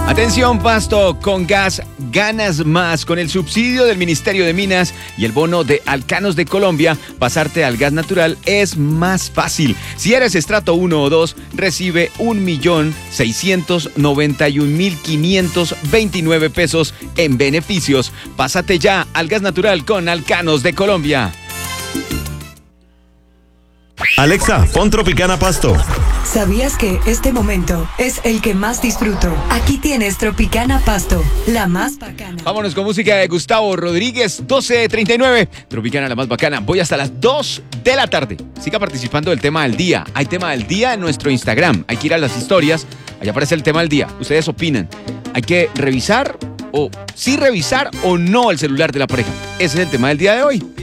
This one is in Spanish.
Atención, Pasto, con gas ganas más. Con el subsidio del Ministerio de Minas y el bono de Alcanos de Colombia, pasarte al gas natural es más fácil. Si eres estrato 1 o 2, recibe 1.691.529 pesos en beneficios. Pásate ya al gas natural con Alcanos de Colombia. Alexa, pon Tropicana Pasto. ¿Sabías que este momento es el que más disfruto? Aquí tienes Tropicana Pasto, la más bacana. Vámonos con música de Gustavo Rodríguez, 12:39. Tropicana, la más bacana. Voy hasta las 2 de la tarde. Siga participando del tema del día. Hay tema del día en nuestro Instagram. Hay que ir a las historias. Allá aparece el tema del día. Ustedes opinan. Hay que revisar o sí revisar o no el celular de la pareja. Ese es el tema del día de hoy.